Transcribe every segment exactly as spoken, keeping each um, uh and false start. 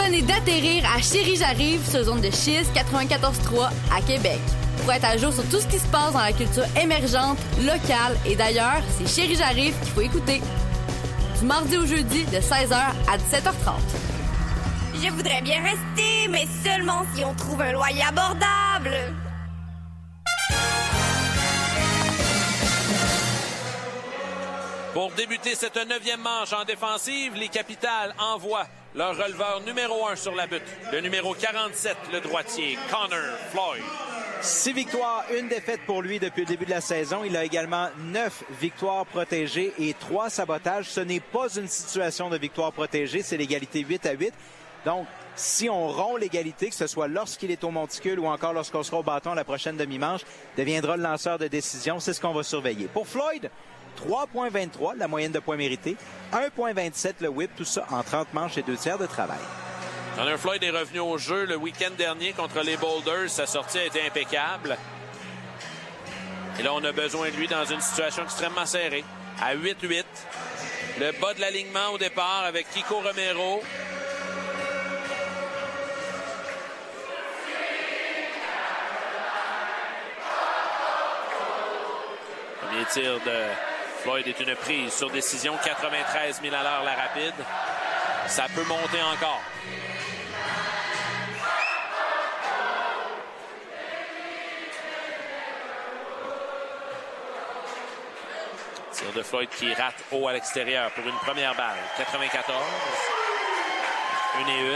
venez d'atterrir à Chérie J'arrive sur zone de Chiz quatre-vingt-quatorze trois à Québec. Pour être à jour sur tout ce qui se passe dans la culture émergente, locale et d'ailleurs, c'est Chérie J'arrive qu'il faut écouter. Du mardi au jeudi de seize heures à dix-sept heures trente. Je voudrais bien rester, mais seulement si on trouve un loyer abordable. Pour débuter cette neuvième manche en défensive, les Capitales envoient leur releveur numéro un sur la butte. Le numéro quarante-sept, le droitier, Connor Floyd. Six victoires, une défaite pour lui depuis le début de la saison. Il a également neuf victoires protégées et trois sabotages. Ce n'est pas une situation de victoire protégée, c'est l'égalité huit à huit. Donc, si on rompt l'égalité, que ce soit lorsqu'il est au monticule ou encore lorsqu'on sera au bâton à la prochaine demi-manche, deviendra le lanceur de décision. C'est ce qu'on va surveiller. Pour Floyd, trois virgule vingt-trois, la moyenne de points mérités. un virgule vingt-sept, le whip, tout ça en trente manches et deux tiers de travail. Connor Floyd est revenu au jeu le week-end dernier contre les Boulders. Sa sortie a été impeccable. Et là, on a besoin de lui dans une situation extrêmement serrée. À huit huit, le bas de l'alignement au départ avec Kiko Romero. Premier tir de Floyd est une prise sur décision, quatre-vingt-treize milles à l'heure la rapide. Ça peut monter encore. Tir de Floyd qui rate haut à l'extérieur pour une première balle. quatre-vingt-quatorze. Une et une.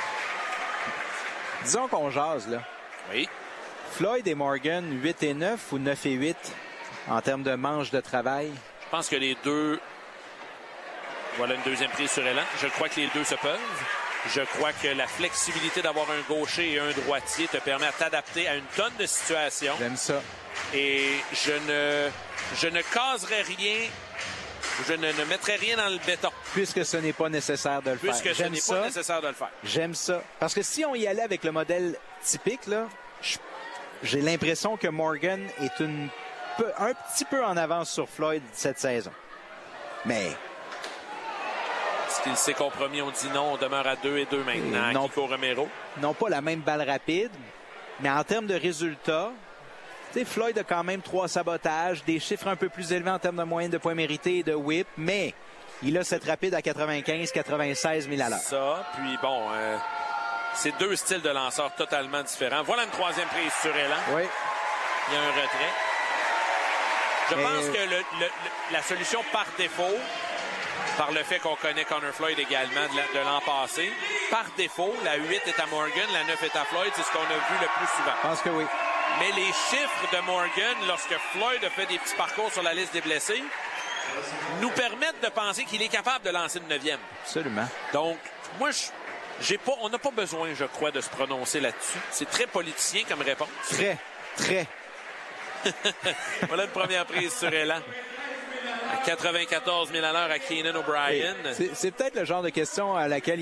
Disons qu'on jase, là. Oui. Floyd et Morgan, huit et neuf ou neuf et huit en termes de manche de travail? Je pense que les deux... Voilà une deuxième prise sur élan. Je crois que les deux se peuvent. Je crois que la flexibilité d'avoir un gaucher et un droitier te permet de t'adapter à une tonne de situations. J'aime ça. Et je ne, je ne caserai rien, je ne, ne mettrai rien dans le béton. Puisque ce n'est pas nécessaire de le Puisque faire. Puisque ce n'est ça. pas nécessaire de le faire. J'aime ça. Parce que si on y allait avec le modèle typique, là, j'ai l'impression que Morgan est une peu, un petit peu en avance sur Floyd cette saison. Mais... Est-ce qu'il s'est compromis? On dit non. On demeure à deux et deux maintenant. Non, Kiko Romero. Non pas la même balle rapide, mais en termes de résultats, tu sais, Floyd a quand même trois sabotages, des chiffres un peu plus élevés en termes de moyenne de points mérités et de whip, mais il a cette rapide à quatre-vingt-quinze quatre-vingt-seize milles à l'heure. Ça, puis bon, euh, c'est deux styles de lanceurs totalement différents. Voilà une troisième prise sur élan. Oui. Il y a un retrait. Je mais... pense que le, le, la solution par défaut, par le fait qu'on connaît Connor Floyd également de l'an passé, par défaut, la huit est à Morgan, la neuf est à Floyd, c'est ce qu'on a vu le plus souvent. Je pense que oui. Mais les chiffres de Morgan, lorsque Floyd a fait des petits parcours sur la liste des blessés, nous permettent de penser qu'il est capable de lancer une neuvième. Absolument. Donc, moi, je, j'ai pas, on n'a pas besoin, je crois, de se prononcer là-dessus. C'est très politicien comme réponse. Très, très. Voilà une première prise sur élan. À quatre-vingt-quatorze milles à l'heure à Keenan O'Brien. C'est, c'est peut-être le genre de question à laquelle